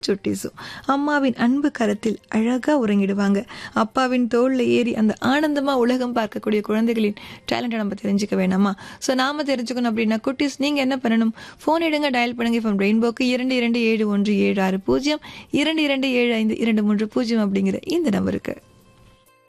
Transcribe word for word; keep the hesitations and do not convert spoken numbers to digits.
சுட்டிஸும் அம்மாவின் அன்பு கரத்தில் அழகா உறங்கிடுவாங்க. அப்பாவின் தோல்ல ஏறி அந்த ஆனந்தமா உலகம் பார்க்கக்கூடிய குழந்தைகளின் டேலண்ட்டை நம்ம தெரிஞ்சுக்க வேணாமா? ஸோ நாம தெரிஞ்சுக்கணும் அப்படின்னா குட்டீஸ் நீங்க என்ன பண்ணணும்? ஃபோன் எடுங்க, டயல் பண்ணுங்க. ஃப்ரம் ரெயின்போக்கு இரண்டு இரண்டு ஏழு ஒன்று ஏழு ஆறு பூஜ்ஜியம் இரண்டு இரண்டு ஏழு ஐந்து இரண்டு மூன்று பூஜ்ஜியம் அப்படிங்கிற இந்த நம்பருக்கு.